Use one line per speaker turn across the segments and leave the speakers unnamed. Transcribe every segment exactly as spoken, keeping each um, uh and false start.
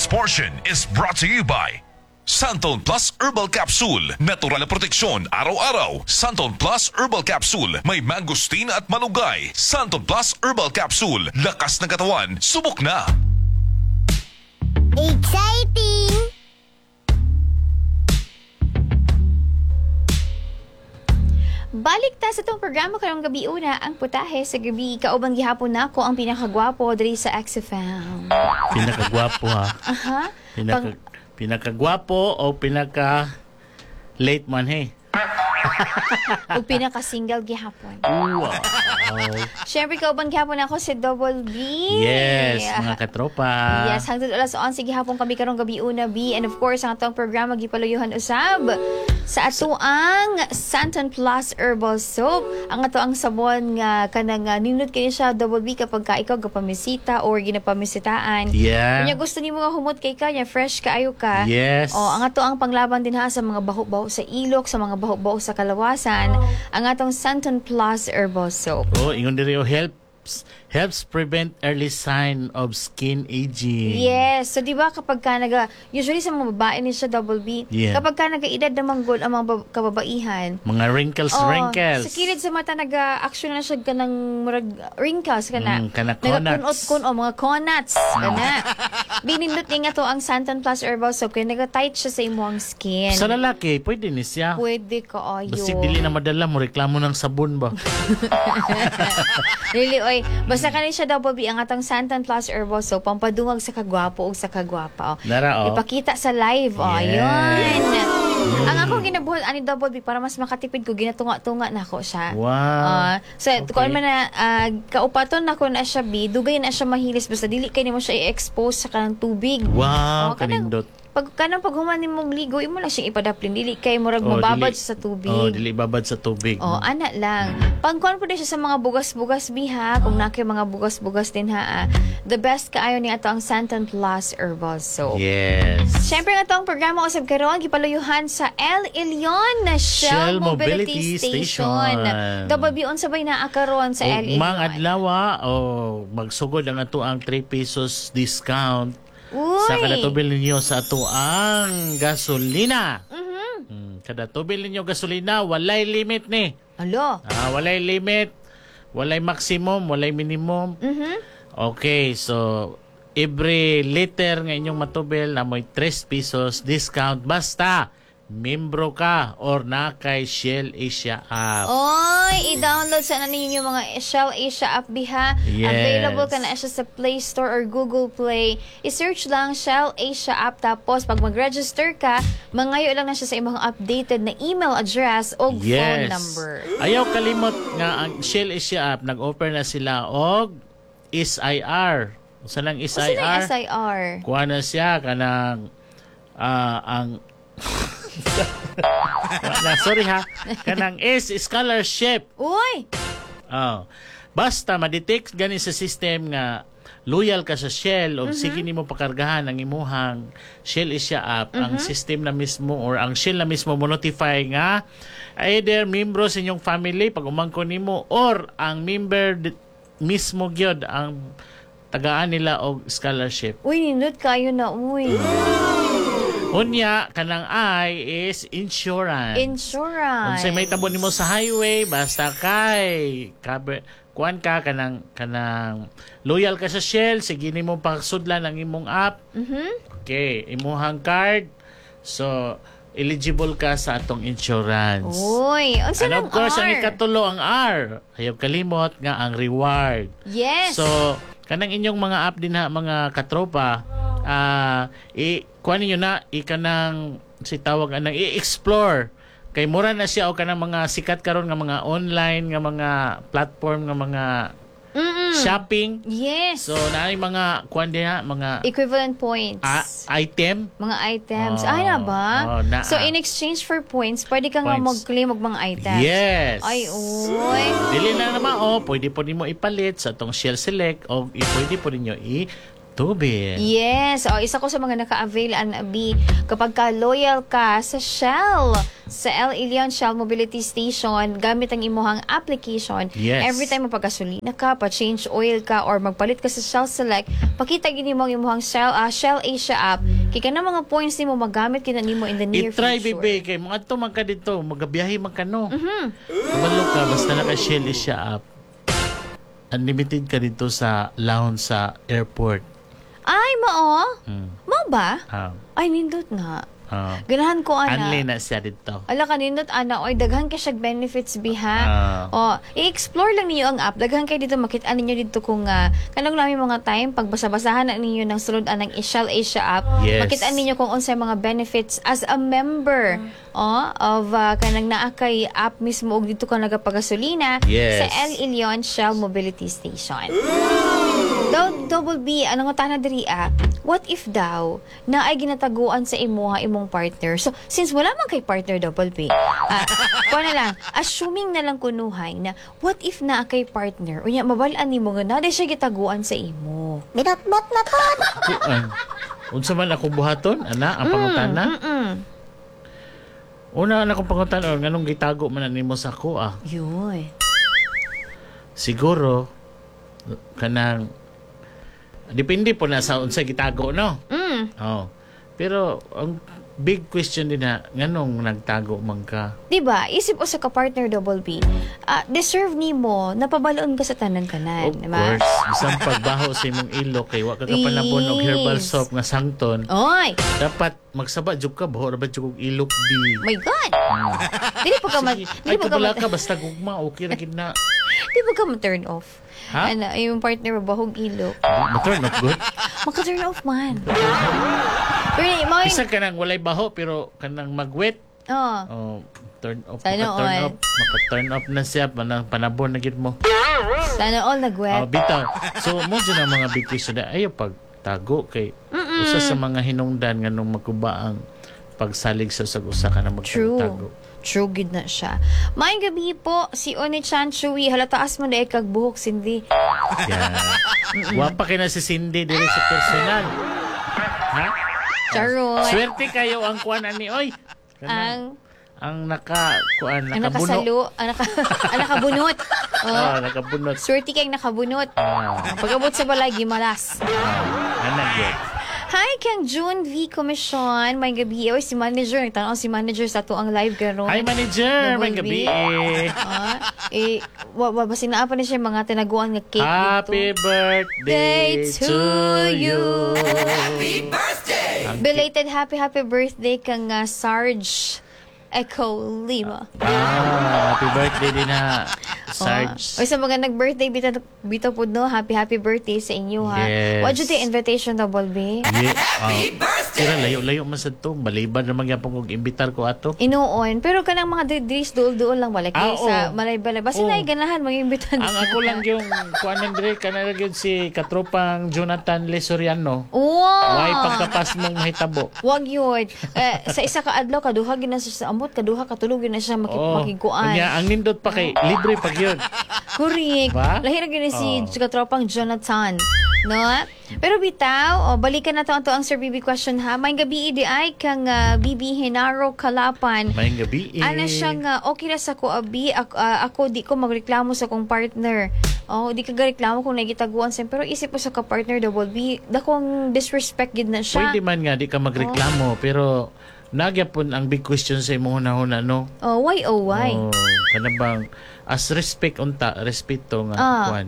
This portion is brought to you by Santon Plus Herbal Capsule. Natural na proteksyon araw-araw. Santon Plus Herbal Capsule. May mangosteen at malunggay. Santon Plus Herbal Capsule. Lakas ng katawan. Subok na!
Exciting! Balik ta sa itong programa karong gabi una, ang putahe sa gabi. Kaubang gihapon na ako ang pinakagwapo diri sa X F M.
Pinakagwapo ha.
Aha.
Pinaka,
Pang-
pinakagwapo o pinaka late man he.
o pinaka-single gihapon.
Wow.
Siyempre, kaubang gihapon ako si Double B.
Yes, mga katropa.
Yes, hangtod alas onse gihapon kami karong gabi una, B. And of course, ang atong programa gipaluyuhan usab sa ato ang Santon Plus Herbal Soap. Ang ato ang sabon nga kanang uh, ninot kini siya Double B kapag ka ikaw gapamisita or ginapamisitaan.
Yeah.
Kanya gusto nimo nga humot kay kanya, fresh kaayo ka.
Yes.
O, ang ato ang panglaban din ha sa mga baho-baho sa ilok, sa mga baho-baho sa kalawasan, ang atong Santon Plus Herbal Soap.
Oh, ingon diri helps helps prevent early sign of skin aging.
Yes. So, di ba kapag ka naga, usually sa mga babae ni siya Double B,
Yeah.
kapag ka naga-edad na manggol ang mga bab- kababaihan,
Mga wrinkles,
oh,
wrinkles.
sa kilid sa mata, naga-action na siya ka ng murag wrinkles ka na.
Mm, kana
Naga-kunot
conuts.
kun o mga conuts ka na. Binindot niya nga to ang Santon Plus Herbal Soap kaya naga-tight siya sa imong skin.
Sa lalaki, pwede ni siya.
Pwede ka ayo.
Basta dili na madala mo, reklamo ng sabon ba?
Really, oy. Basta kanin siya Double B ang atong Santon Plus Herbal Soap pampadungag sa kagwapo o sa kagwapa. Oh.
Nara, oh.
Ipakita sa live. Oh,
Yes.
ayun. Ang akong ginabuhat ani Double B para mas makatipid ko, ginatunga-tunga na ako siya.
Wow.
Ah, so,
Okay.
kung man na ah, kaupaton na ko na siya B, dugay na siya mahilis basta dili kay nimo siya i-expose sa kanang tubig.
Wow,
Oh, kanang-
kanindot.
Pag kanang paghuman nimong ligo, imo lang siyang ipadaplin, dili kay murag
Oh,
mababad
dili-
siya sa tubig.
Oh, dili babad sa tubig.
Oh, ana lang. Pangkuan po din siya sa mga bugas-bugas biha, kung naki mga bugas-bugas din ha. ah. The best kaayo ni ato ang Santon Plus Herbal Soap.
Yes.
Siyempre nga itong programa usab karon gipaluyuhan sa El Elyon na Shell,
Shell
Mobility,
Mobility
Station.
Station.
Double B sabay na karon sa El Elyon.
Mang adlaw o magsugod ang ato ang three pesos discount
Uy.
sa kada tubil ninyo sa ato ang gasolina.
Mhm.
Mm, kada tubil ninyo gasolina walay limit ni.
Alo.
Ah, walay limit, walay maximum, walay minimum.
Mhm.
Okay, so every liter nga inyong matubil na may three pesos discount basta membro ka or na kay Shell Asia app.
Oy, i-download sana ninyo yung mga Shell Asia app biha.
Yes.
Available ka na siya sa Play Store or Google Play. I-search lang Shell Asia app tapos pag mag-register ka, mangayo lang na siya sa imong updated na email address o phone number.
Ayaw kalimot nga ang Shell Asia app nag-offer na sila og S I R. Sa lang S
O
I
sino yung
R?
S I R?
Kuha na siya kanang ah, ang na, sorry ha. Kanang S scholarship.
Uy!
Oh. Basta ma-detect gani sa system nga loyal ka sa Shell o sige nimo pakargahan ang imuhang Shell Asia app, ang system na mismo or ang Shell na mismo mo notify nga either membro sa inyong family pag umangko nimo or ang member di- mismo gyud ang tagaan nila og scholarship.
Uy, nindot kayo na, uy.
Unya kanang I is insurance.
Insurance.
Unsay may tabo nimo sa highway basta kay cover kuan ka kanang kanang loyal ka sa Shell sige nimo pagsudlan ang imong app.
Mhm.
Okay, imuhang card. So eligible ka sa atong insurance.
Uy, unsa
And
nang
of course, ang
R?
ikatulo ang R. Ayaw kalimot nga ang reward.
Yes.
So, kanang inyong mga app din ha, mga katropa, ah i kuan ninyo na ikanang si tawag anang i-explore kay mura na siya o kanang mga sikat karon nga mga online nga mga platform nga mga
Mm-mm.
shopping.
Yes.
So naay mga kuan din ha, mga
Equivalent points.
ah, item.
Mga items.
Oh,
Ay na ba?
oh, na-
so, in exchange for points, pwede ka nga
Points.
mag-claim og mga items.
Yes.
Ay, uy.
Dili na naman oh, pwede po nimo ipalit sa tong Shell Select o i- pwede po ninyo i Tubig.
Yes, o isa ko sa mga naka-avail an B kapag ka loyal ka sa Shell, sa El Ilion Shell Mobility Station, gamit ang imuhang application.
Yes.
Every time mapagasolina ka, pa-change oil ka or magpalit ka sa Shell Select, pakita gini mo ang imuhang Shell uh, Shell Asia app. Kaya na mga points nimo magamit kina nimo in the near
I-try
future.
bibe kay mo adto man ka dito, magabiyahe man ka no.
Mhm.
Kabalo ka basta naka Shell Asia app. Unlimited ka dito sa lounge sa airport.
Ay, mao?
Hmm.
Mao ba?
Ah.
Ay, nindot na.
Ah.
Ganahan ko, ana.
Anli na siya dito.
Ala kanindot ana oy daghan kay siya benefits biha.
Ah.
Oh, i-explore lang niyo ang app. Daghan kay dito makita ninyo dito kung uh, kanang lami mga time pag basa-basahan na ninyo ng sulod anang Shell Asia app.
Yes.
Makita ninyo kung unsay mga benefits as a member oh of uh, kanang naa kay app mismo og dito ka nagapagasolina
Yes.
sa El Ilion Shell Mobility Station. Daw, double B, ano nga tana diri ah, what if daw na ay ginataguan sa imuha imong partner? So, since wala man kay partner double B, ah, kuha na lang, assuming na lang kunuhay na what if na kay partner, unya mabalaan nimo nga na siya gitaguan sa imo.
Binatbot na po.
Kuan. Unsa man ako buhaton ana ang pangutana?
Mm-mm.
Una na akong pangutana nganong gitago man na nimo sa ako ah.
Yoy.
Siguro kanang depende po na sa unsa gitago no.
Mm.
Oh. Pero ang big question din na nganong nagtago man ka.
Diba, isip o sa ka-partner double B, ah, deserve nimo na pabaloon ka sa tanan kanan.
Of
diba?
course, isang pagbaho sa imong ilok kay wa ka kapanabon og herbal
Yes.
soap nga sangton.
Oy,
Dapat magsaba jud ka baho ra ba jud og ilok bi.
my God. Dili pa ka ma-
Sige,
dili
ay
pa ka
kabala
ma-
ka basta gugma okay ra gid na.
Di ba ka ma-turn off?
Ha?
Ano, yung partner mo bahog ilok.
Motor not good.
Maka-turn off man. Pero mo
Isa ka nang walay baho pero kanang magwet.
oh,
Oh, turn off.
Sana
Maka-turn
all.
off. Maka-turn off na siya panang panabon na gid mo.
sana all
Oh,
nagwet.
bitaw. So mo dyan ang mga bitis na ayo pag tago kay usa sa mga hinungdan nganong magkuba ang pagsalig sa usag-usa ka na
True.
magtago.
True, good na siya. Maayong gabi po, si Oni-chan Chui. Halataas mo na ikag buhok, Cindy.
Yeah. Wa pa kay na si Cindy diri sa personal. Ha?
Charoy.
Swerte kayo ang kuan ani oy.
Ang,
Ang naka kuan
ang
nakabuno.
nakasalo, ang, naka, ang nakabunot. Oh.
Oh, nakabunot.
Swerte kayong nakabunot.
Ah,
Pag-abot sa balay, gimalas.
anak yun.
Hi, kang June V. Commission. May gabi. Oy, si manager. Nagtanong si manager sa to ang live karon.
Hi manager, may
Double
gabi.
B. Ah, eh, wa, wa, basin na pa na siya mga tinaguan nga cake
Happy
dito.
birthday
Day to
to
you.
you.
Belated happy, happy birthday kang uh, Sarge Echo Lima.
Ah, happy birthday din na Sarge.
Oh. Oy, sa mga nag-birthday, bito, bito po no, happy, happy birthday sa inyo ha.
Yes.
What you the invitation, Double B?
Yeah, happy birthday! Sira, layo-layo man sa to. Baliban naman yan pong imbitar ko ato.
Inuon. Pero kanang mga didris, duol-duol lang malaki
Ah,
sa
oo.
malay-balay. Basta
Oo.
na ganahan, mga imbitan.
Ang ako lang yung kuan Andre, kanara yun si katropang Jonathan Lesoriano.
Wow!
Why pagkapas mong mahitabo?
Wag yun. Eh, sa isa ka adlaw, kaduha gina siya sa amot, kaduha katulog gina siya makip
Oo.
makiguan.
Kanya, ang nindot pa kay libre pag yun.
Correct.
Ba?
Lahira gina si
Oh.
katropang Jonathan. No? Pero bitaw, oh, balikan na to ang to ang Sir B B question ha. May gabi idi ay kang uh, B B Henaro Kalapan.
May gabi eh.
Ana siyang uh, okay na sa ko abi ako, uh, ako di ko magreklamo sa kong partner. Oh, di ka gareklamo kung nagitaguan sa pero isip ko sa ka partner double B, dakong disrespect gid na siya.
Pwede man nga, di ka magreklamo. Pero nagyapon ang big question sa imong hunahuna, no?
Oh, why oh why?
Oh, kanabang as respect unta, respeto nga
Ah.
kuan.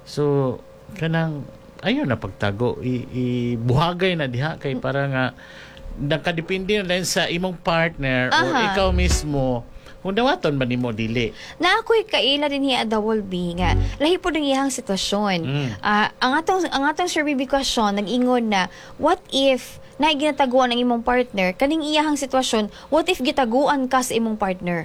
So kanang ayo na pagtago i, ibuhagay na diha kay para nga nakadepende na lang sa imong partner o
Aha.
ikaw mismo kung dawaton ba nimo dili.
Na ako'y kaila din hiya double B nga. Lahi po ng iyang sitwasyon.
Mm.
Ah, ang atong ang atong Sir B B question nag-ingon na what if na ginataguan ng imong partner kaning iyahang sitwasyon, what if gitaguan ka sa imong partner?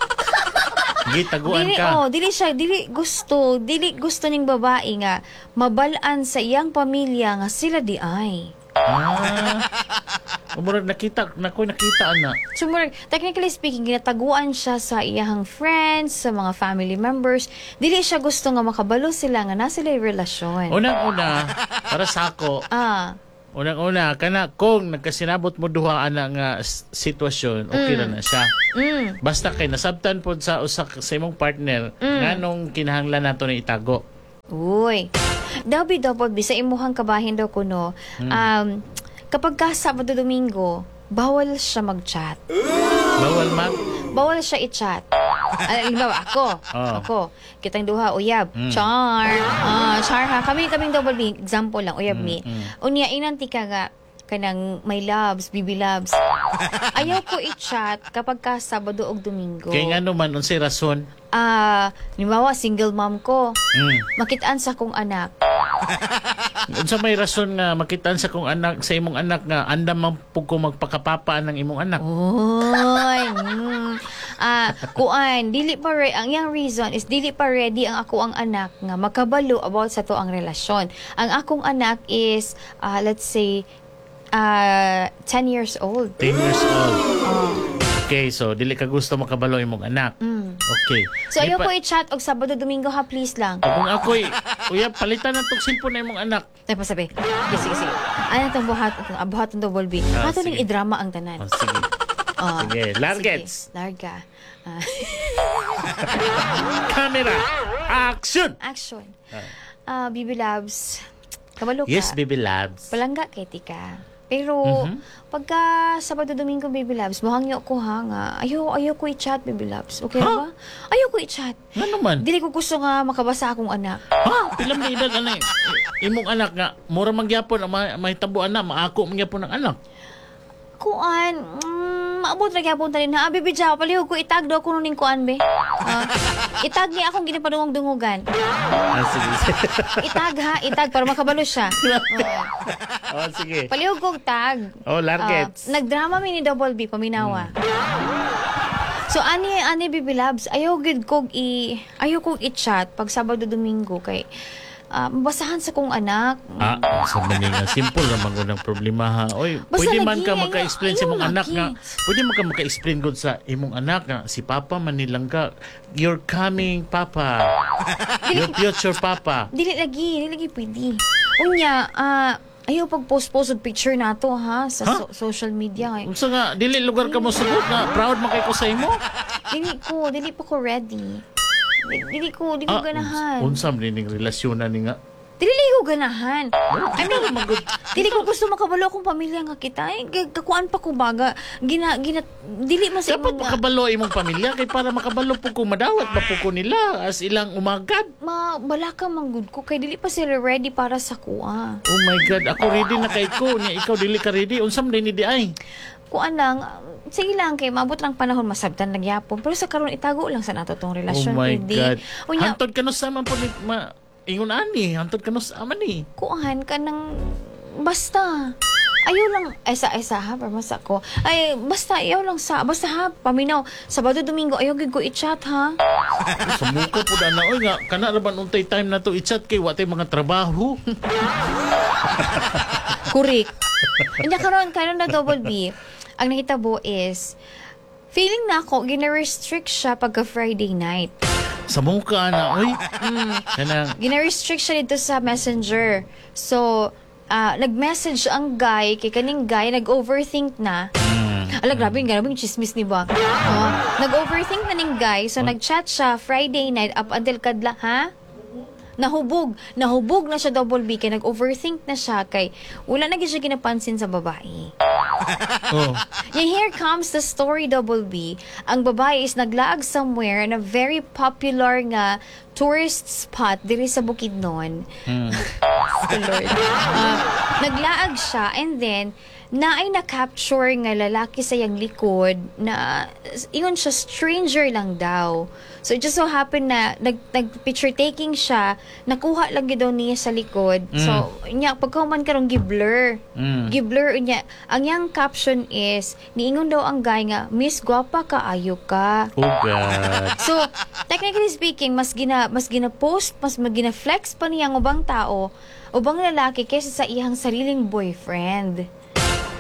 Gitaguan
Dili
ka.
oh, dili siya dili gusto, dili gusto ning babae nga mabalaan sa iyang pamilya nga sila di ay.
Ah. Umurag nakita, nako nakita ana.
So, more, technically speaking, ginataguan siya sa iyahang friends, sa mga family members. Dili siya gusto nga makabalo sila nga na sila yung relasyon.
Unang-una, para sa ako,
Ah,
unang-una, kana kung nagkasinabot mo duha ana nga s- sitwasyon, okay ra na siya.
mm,
Basta kay nasabtan pod sa usak sa imong partner, nganong kinahanglan nato na itago.
uy. Dabi double B, sa imuhang kabahin daw kuno, um, kapag ka Sabado Domingo, bawal siya mag-chat.
Bawal mag
Bawal siya i-chat. Alimbawa, ako.
Oh.
Ako. Kitang duha, uyab. Char. Ah, char ha. Kami, kaming double B. Example lang, uyab mi. Unya, inanti ka nga, kanang my loves, baby loves. Ayaw ko i-chat kapag ka Sabado o Domingo.
kay ngano man unsay rason?
Ah, halimbawa, single mom ko.
Mm.
Makitaan sa kong anak.
Unsa may rason nga makitaan sa kong anak sa imong anak nga andam man pug ko magpakapapa ng imong anak?
Oy. Mm. Ah, kuan, dili pa re ang yang reason is dili pa ready ang ako ang anak nga makabalo about sa to ang relasyon. Ang akong anak is ah, let's say uh, ten years old.
ten years old.
Oh.
Okay, so dili ka gusto makabalo imong anak.
Mm.
Okay.
So
Di
ayaw
pa-
ko i-chat og Sabado Domingo ha, please lang.
Kung ako'y, uya, palitan na itong cellphone na imong anak.
Tay pa sabi. Sige, sige, sige. Ano tong buhat, buhat tong double B.
Ah,
Hato ning
sige.
i-drama ang tanan.
Oh, sige.
Oh.
Sige, largets.
Sige, larga. Ah,
Camera, action!
action. Ah, Bibi Labs. Kabalo ka.
Yes, baby labs.
Palangga kay tika. Pero, pagka Sabado Domingo, Baby Labs, mahangyo ko ha nga. Ayaw, ayaw ko i-chat, Baby Labs. Okay
Ha?
ba? Ayaw ko i-chat.
Nga naman.
Dili ko gusto nga makabasa akong anak.
Ha? Pilam na edad, ano eh. Imong anak nga, mura mangyapon, ma mahitabuan na, maako mangyapon ng anak.
Kuan, mm, maabot na gyapon tali na. Ah, Baby Jaw, palihog ko itag daw kuno ning kuan be. Ah, itag niya akong ginipadungog-dungugan.
Ah, sige, sige.
Itag ha, itag para makabalo siya. Oh.
Oh, sige.
Palihog ko tag.
Oh, largets.
Ah, nagdrama mi ni Double B paminawa. So ani ani Bibi Labs, ayaw gid kog i ayaw kog i-chat pag Sabado Domingo kay ah, mabasahan sa kong anak.
Ah, sa maning nga simple naman ko ng problema ha. Oy,
Basta
pwede man
lagi,
ka
ayaw-
maka-explain sa
ayaw
imong anak
lagi.
nga. Pwede man ka maka-explain gud sa imong anak nga si Papa manilang ka. You're coming, Papa. Your future Papa.
Dili lagi, dili lagi pwede. Unya, ah ayaw pag post-post og picture nato ha sa
Ha?
so- social media. Kay.
Unsa nga dili lugar ka mo sugot na proud man kay ko sa imo?
Dili ko, dili pa ko ready. Dili, dili ko, dili ko ganahan.
unsa man ning relasyon na ni nga?
Dili ko ganahan. I mean, dili ko gusto makabalo akong pamilya nga kita. Eh, g- kakuan pa ko baga. Gina, gina, dili man sa
Dapat
imong nga.
makabalo imong pamilya kay para makabalo po ko madawat ba po ko nila as ilang umagad.
Ma, bala ka manggod ko kay dili pa sila ready para sa kuha.
Oh my God, ako ready na kay ko. Nya ikaw dili ka ready. Unsam din ni di ay?
Kuan lang, ah, sige lang kay mabot lang panahon masabtan nagyapon. Pero sa karon itago lang sa nato tong
Oh
relasyon.
my
pwede.
God.
Unya,
Hantod ka no sa man po ni ma ingon ani, hantod ka no sa man ni.
kuan ka ng basta. Ayaw lang, esa-esa ha, parmas ako. Ay, basta, ayaw lang sa, basta ha, paminaw, Sabado, Domingo, ayaw gid ko i-chat ha.
Sa muka po na na oy nga kana ra man untay time na to i-chat kay watay mga trabaho.
Kurik. Hindi karon karon na double B. Ang nakitabo is, feeling na ako, gina-restrict siya pagka Friday night.
Sa muka na oy. Kanang
Gina-restrict siya dito sa messenger. So, ah, nag-message ang guy, kay kaning guy, nag-overthink na. Ala, grabe, grabe yung chismis ni ba? Oh, nag-overthink na ning guy, so nag-chat siya Friday night up until kadla, ha? Nahubog. Nahubog na siya double B, kay nag-overthink na siya, kay wala na gyud siya ginapansin sa babae.
oh.
Yeah, here comes the story double B. Ang babae is naglaag somewhere na very popular nga tourist spot diri sa Bukidnon.
Hmm.
Oh, Lord. Ah, naglaag siya and then naay na-capture nga lalaki sa yang likod na ingon siya stranger lang daw. So it just so happened na nag, nag-picture taking siya, nakuha lang gyud daw niya sa likod. So nya pagkahuman karong gi-blur.
Mm.
Gi-blur niya. Ang yang caption is niingon daw ang guy nga, "Miss gwapa ka ayo ka."
Oh God.
So, technically speaking, mas gina mas gina-post, mas gina-flex pa niya ang ubang tao, ubang lalaki kaysa sa iyang sariling boyfriend.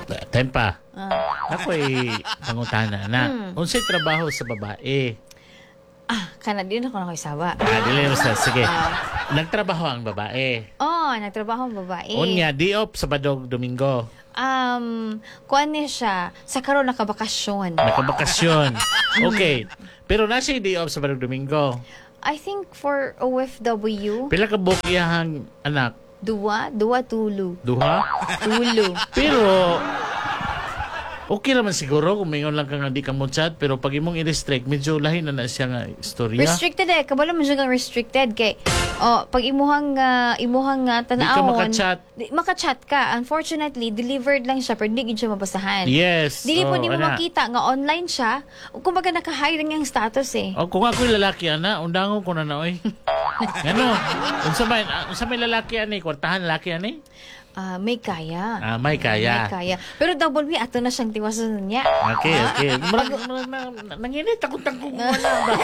Time pa.
Ah.
Ako'y pangutana na.
Hmm.
Unsay trabaho sa babae?
Ah, kana din ako na ko'y sawa.
Ah, dili mo sa sige. Nagtrabaho ang babae.
Oh, nagtrabaho ang babae.
Unya, di off Sabado, Domingo.
Um, kuan niya siya, sa karon nakabakasyon.
Nakabakasyon. Okay. Pero nasa di off Sabado, Domingo.
I think for O F W,
Pila ka buok iyahang anak?
duwa, duwa tulo.
Duha?
Tulo.
Pero okay naman siguro kung mayroon lang ka nga di ka mo chat, pero pag imong i-restrict, medyo lahi na na siya nga istorya.
Restricted eh, kabalo man siya nga restricted kay oh, pag imuhang uh, imuhang uh,
Di ka
tanawon,
makachat.
di, makachat ka. Unfortunately, delivered lang siya pero di gid siya mabasahan.
Yes.
Dili po
Oh,
di mo
ana.
makita nga online siya. O kumbaga naka-hide ang status eh.
O kung ako'y lalaki ana, undangon ko na na oy. Ano? Unsa may unsa may lalaki ani, kwartahan lalaki ani?
Ah, may kaya.
Ah, may kaya.
May kaya. Pero double B, ato na siyang tiwasan niya.
Okay, okay. Marag, marag, na, na, nanginit akong tangkong wala ba?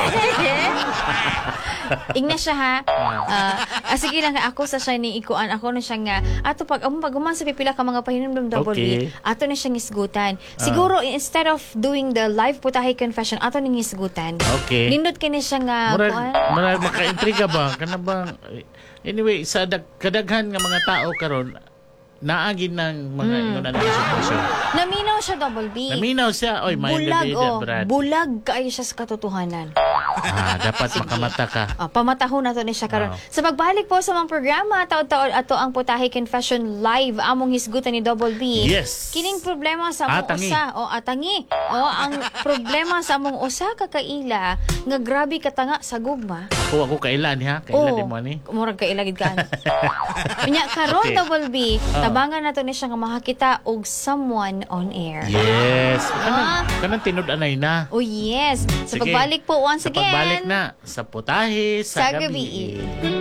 Ingna siya ha. Ah, ah, sige lang ako sa siya ni ikuan. Ako na siya nga. Ato pag amo pag uman sa pipila ka mga pahinumdum double
Okay.
B, ato na siyang isgutan. Siguro instead of doing the live putahe confession, ato ning isgutan.
Okay.
Nindot kini siya nga
Murag,
kuan.
murag maka-intriga ba? Kana bang anyway, sa dag, kadaghan nga mga tao karon naagin ng mga
Hmm.
ingon na sitwasyon.
Naminaw siya double B.
Naminaw siya, oy, mind
Bulag
the
oh,
Brad.
bulag kaayo siya sa katotohanan.
Ah, dapat makamata ka.
Ah, pamatahon nato ni siya karon.
Ah.
Sa pagbalik po sa mga programa, taon-taon ato ang Putahe Confession Live among hisgutan ni Double B.
Yes.
Kining problema sa among
Atangi.
usa o atangi. O ang problema sa among usa ka kaila nga grabe katanga sa gugma.
Ako ako kailan ha? Kailan di mo ani?
Murag kaila gid kan. Nya karon
Okay.
Double B,
Ah.
tabangan nato ni siya nga makakita og someone on air.
Yes.
Ah.
Kanang, kanang tinud-anay na.
Oh yes. Sa
Sige.
pagbalik po once
Sa
again.
pagbalik na sa putahe sa,
Sa
gabi.
gabi.